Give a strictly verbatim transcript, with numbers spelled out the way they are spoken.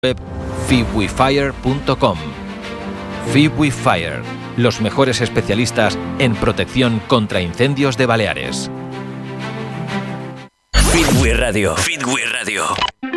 web fibwifire punto com. Fibwifire, los mejores especialistas en protección contra incendios de Baleares. Fitwi Radio. Fitwi Radio.